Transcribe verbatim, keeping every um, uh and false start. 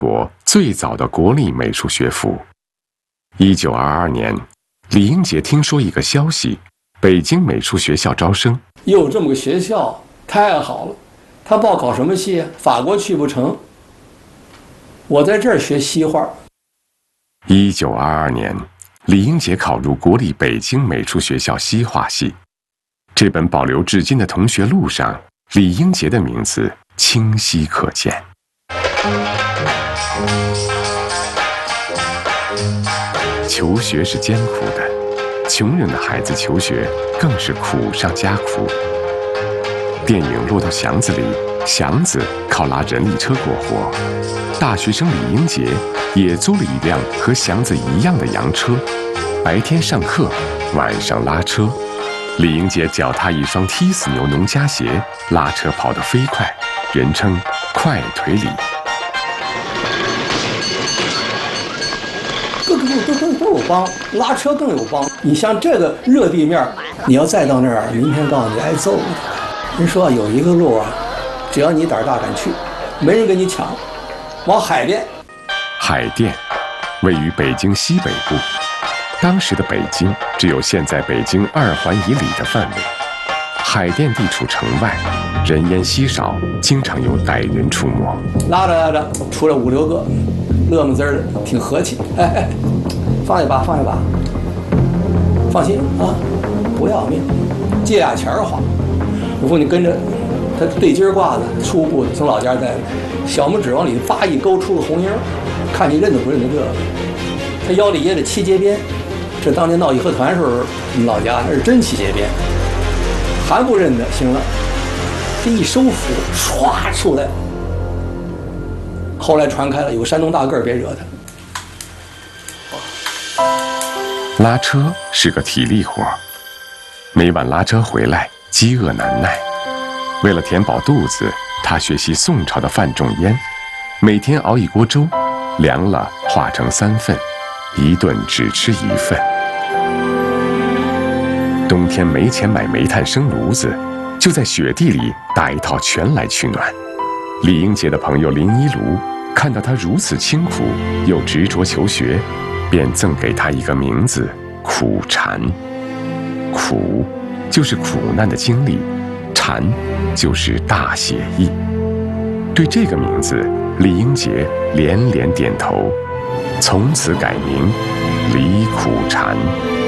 国最早的国立美术学府。一九二二年，李英杰听说一个消息，北京美术学校招生。 又有这么个学校，太好了。他报考什么系啊？法国去不成。我在这儿学西画。 一九二二年，李英杰考入国立北京美术学校西画系。这本保留至今的同学录上，李英杰的名字清晰可见。求学是艰苦的，穷人的孩子求学更是苦上加苦。电影落到祥子里，祥子靠拉人力车过活，大学生李英杰也租了一辆和祥子一样的洋车，白天上课，晚上拉车。李英杰脚踏一双踢死牛农家鞋，拉车跑得飞快，人称快腿李。 都都都都有帮，拉车更有帮。你像这个热地面，你要再到那儿，明天告诉你挨揍的。人说有一个路啊，只要你胆大敢去，没人跟你抢。往海淀。 海淀位于北京西北部，当时的北京只有现在北京二环以里的范围。海淀地处城外，人烟稀少，经常有歹人出没。 拉着拉着，出来五六个，乐么滋儿的，挺和气。哎哎，放一把，放一把，放心啊，不要命，借俩钱儿花。我说你跟着他对襟褂子，粗布从老家带的，小拇指往里叭一勾，出个红缨，看你认都不认得这个。他腰里掖着七节鞭，这当年闹义和团时候，我们老家那是真七节鞭。还不认得，行了，这一收腹，唰出来。后来传开了，有个山东大个儿，别惹他。 拉车是个体力活，每晚拉车回来，饥饿难耐。为了填饱肚子，他学习宋朝的范仲淹，每天熬一锅粥，凉了化成三份，一顿只吃一份。冬天没钱买煤炭生炉子，就在雪地里打一套拳来取暖。李英杰的朋友林一炉看到他如此清苦又执着求学，便赠给他一个名字苦禅。苦就是苦难的经历，禅就是大写意。对这个名字，李英杰连连点头，从此改名李苦禅。